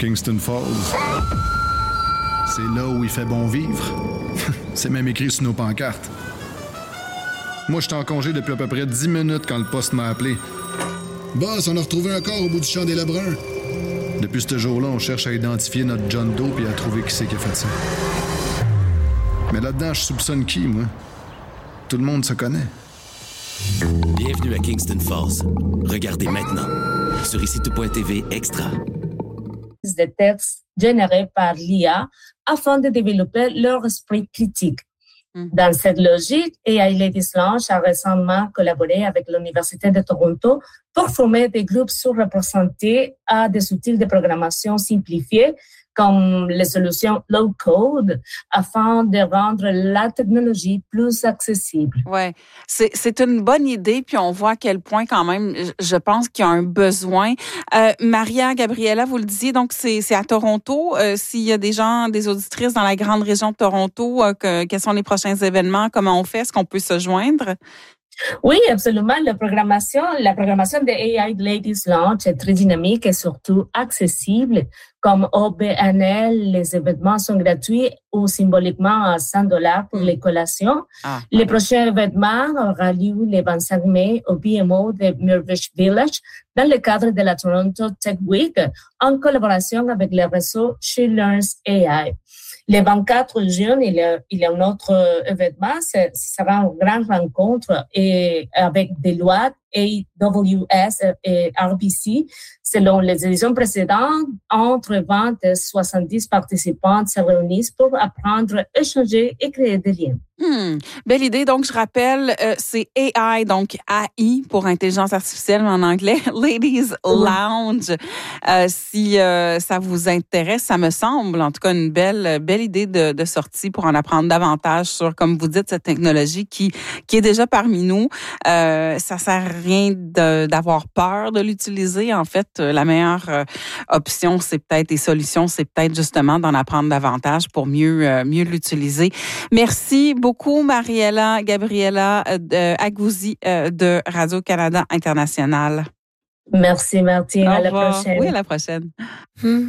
Kingston Falls. C'est là où il fait bon vivre. C'est même écrit sur nos pancartes. Moi, j'étais en congé depuis à peu près 10 minutes quand le poste m'a appelé. Boss, on a retrouvé un corps au bout du champ des Lebrun. Depuis ce jour-là, on cherche à identifier notre John Doe et à trouver qui c'est qui a fait ça. Mais là-dedans, je soupçonne qui, moi? Tout le monde se connaît. Bienvenue à Kingston Falls. Regardez maintenant sur ICITO.tv Extra. Des textes générés par l'IA afin de développer leur esprit critique. Dans cette logique, AI Ladies Lounge a récemment collaboré avec l'Université de Toronto pour former des groupes surreprésentés à des outils de programmation simplifiés comme les solutions low-code afin de rendre la technologie plus accessible. Oui, c'est une bonne idée, puis on voit à quel point quand même, je pense qu'il y a un besoin. Maria, Gabriella, vous le disiez, donc c'est à Toronto. S'il y a des gens, des auditrices dans la grande région de Toronto, quels sont les prochains événements? Comment on fait? Est-ce qu'on peut se joindre? Oui, absolument. La programmation de AI Ladies Lounge est très dynamique et surtout accessible. Comme OBNL, les événements sont gratuits ou symboliquement à $100 pour les collations. Le prochain événement aura lieu le 25 mai au BMO de Mirvish Village dans le cadre de la Toronto Tech Week en collaboration avec le réseau She Learns AI. Le 24 juin, il y a un autre événement. Ce sera une grande rencontre avec Deloitte, AWS et RBC. Selon les éditions précédentes, entre 20 et 70 participants se réunissent pour apprendre, échanger et créer des liens. Belle idée. Donc, je rappelle, c'est AI, donc AI pour intelligence artificielle en anglais, Ladies Lounge. Si ça vous intéresse, ça me semble en tout cas une belle idée de sortie pour en apprendre davantage sur, comme vous dites, cette technologie qui est déjà parmi nous. Ça sert à rien d'avoir peur de l'utiliser. En fait, la meilleure option, c'est peut-être, et solution, c'est peut-être justement d'en apprendre davantage pour mieux l'utiliser. Merci beaucoup, Mariella Gabriella Aguzzi de Radio-Canada International. Merci, Martine. À la prochaine. Oui, à la prochaine.